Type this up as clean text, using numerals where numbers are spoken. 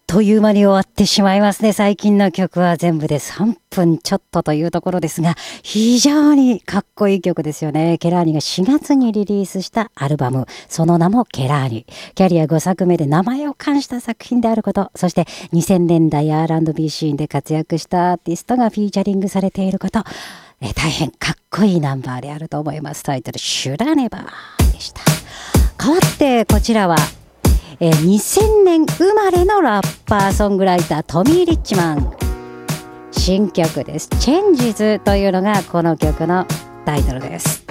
という間に終わってしまいますね。最近の曲は全部で3分ちょっとというところですが、非常にかっこいい曲ですよね。ケラーニが4月にリリースしたアルバム、その名もケラーニ。キャリア5作目で名前を冠した作品であること、そして2000年代 R&B シーンで活躍したアーティストがフィーチャリングされていること、大変かっこいいナンバーであると思います。タイトル、シュラネバーでした。変わってこちらは、2000年生まれのラッパーソングライタートミー・リッチマン、新曲です。チェンジズというのがこの曲のタイトルです。